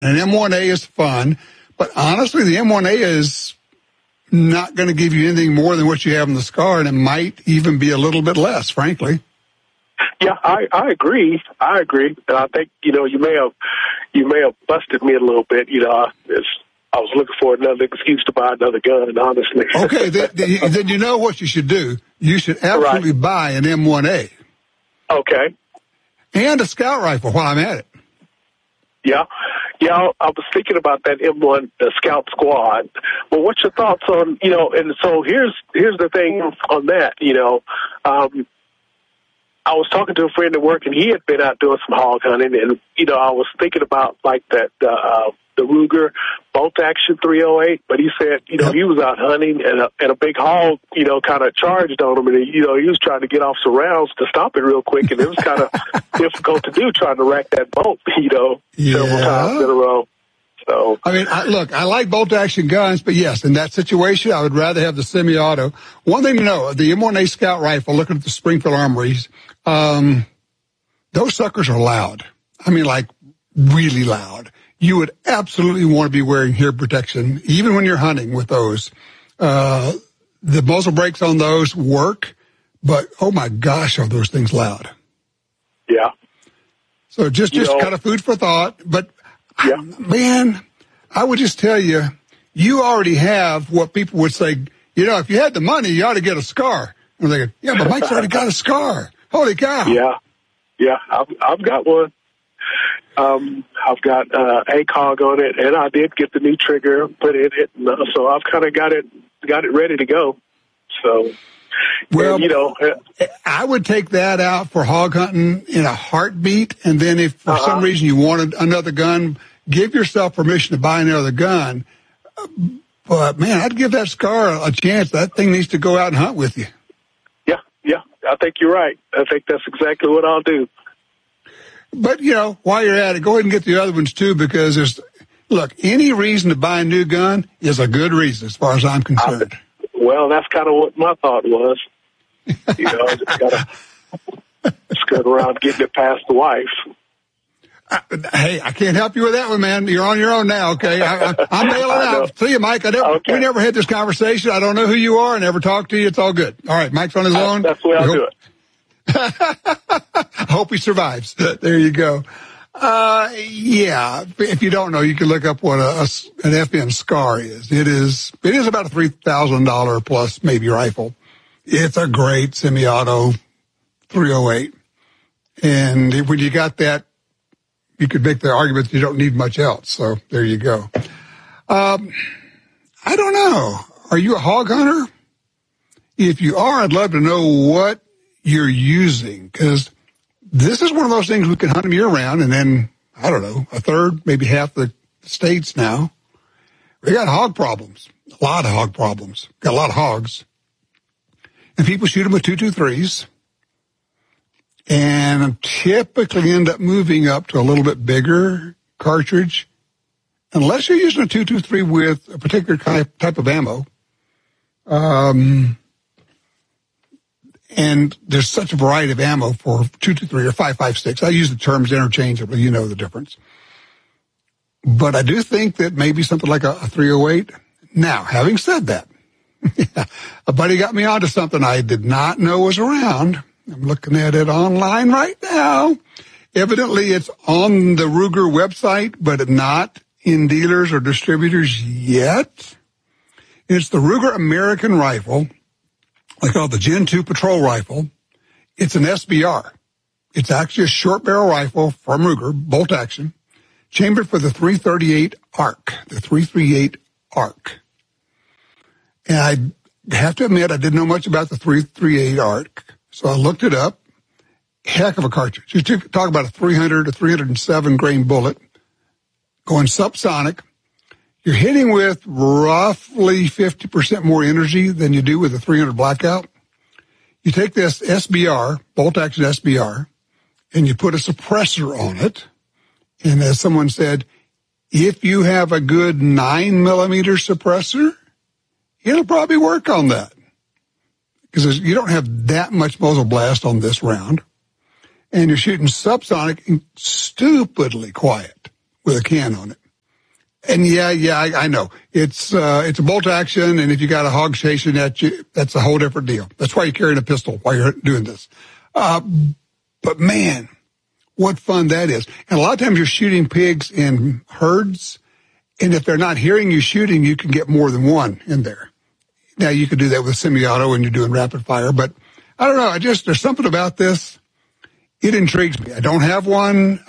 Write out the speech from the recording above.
An M1A is fun, but honestly, the M1A is not going to give you anything more than what you have in the SCAR, and it might even be a little bit less, frankly. Yeah, I agree. And I think, you may have busted me a little bit. I was looking for another excuse to buy another gun, honestly. Okay, then you know what you should do. You should absolutely buy an M1A. Okay. And a scout rifle while I'm at it. Yeah, I was thinking about that M1 Scout Squad. Well, what's your thoughts on, and so here's the thing on that, I was talking to a friend at work, and he had been out doing some hog hunting, and, I was thinking about, like, the Ruger bolt-action 308, but he said, he was out hunting, and a big hog, kind of charged on him, and, he was trying to get off some rounds to stop it real quick, and it was kind of difficult to do, trying to rack that bolt, several times in a row. So, I mean, I like bolt-action guns, but yes, in that situation, I would rather have the semi-auto. One thing to know, the M1A Scout rifle, looking at the Springfield Armories, those suckers are loud. I mean, like, really loud. You would absolutely want to be wearing hear protection, even when you're hunting with those. The muzzle brakes on those work, but, oh my gosh, are those things loud. Yeah. So just kind of food for thought, but man, I would just tell you, you already have what people would say, if you had the money, you ought to get a SCAR. And they go, yeah, but Mike's already got a SCAR. Holy cow. Yeah, I've got one. I've got ACOG on it, and I did get the new trigger put in it, so I've kind of got it ready to go. So, well, I would take that out for hog hunting in a heartbeat, and then if for some reason you wanted another gun, give yourself permission to buy another gun. But, man, I'd give that SCAR a chance. That thing needs to go out and hunt with you. Yeah, I think you're right. I think that's exactly what I'll do. But, while you're at it, go ahead and get the other ones, too, because any reason to buy a new gun is a good reason as far as I'm concerned. Well, that's kind of what my thought was. I just got to skirt around getting it past the wife. Hey, I can't help you with that one, man. You're on your own now, okay? I'm bailing out. See you, Mike. We never had this conversation. I don't know who you are. I never talked to you. It's all good. All right, Mike's on his own. That's the way I'll do it. I hope he survives. There you go. If you don't know, you can look up what an FN SCAR is. It is about a $3,000 plus maybe rifle. It's a great semi-auto 308. And when you got that, you could make the argument that you don't need much else. So there you go. I don't know. Are you a hog hunter? If you are, I'd love to know what you're using, because this is one of those things we can hunt them year round, and then, I don't know, a third, maybe half the states now. We got hog problems, a lot of hog problems, got a lot of hogs. And people shoot them with 223s, and typically end up moving up to a little bit bigger cartridge, unless you're using a 223 with a particular type of ammo. And there's such a variety of ammo for 223 or 5.56. I use the terms interchangeably. You know the difference. But I do think that maybe something like a 308. Now, having said that, a buddy got me onto something I did not know was around. I'm looking at it online right now. Evidently, it's on the Ruger website, but not in dealers or distributors yet. It's the Ruger American Rifle. They call it the Gen 2 Patrol Rifle. It's an SBR. It's actually a short barrel rifle from Ruger, bolt action, chambered for the 338 ARC, the 338 ARC. And I have to admit, I didn't know much about the 338 ARC, so I looked it up. Heck of a cartridge. You talk about a 300 to 307 grain bullet going subsonic. You're hitting with roughly 50% more energy than you do with a 300 Blackout. You take this SBR, bolt-action SBR, and you put a suppressor on it. And as someone said, if you have a good 9mm suppressor, it'll probably work on that. Because you don't have that much muzzle blast on this round. And you're shooting subsonic and stupidly quiet with a can on it. And I know it's a bolt action. And if you got a hog chasing at you, that's a whole different deal. That's why you're carrying a pistol while you're doing this. But man, what fun that is. And a lot of times you're shooting pigs in herds. And if they're not hearing you shooting, you can get more than one in there. Now you can do that with semi-auto when you're doing rapid fire, but I don't know. There's something about this. It intrigues me. I don't have one.